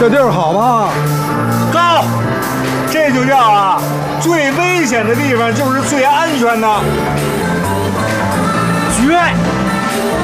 这地儿好吗？ 高，这就叫啊，最危险的地方就是最安全的。绝。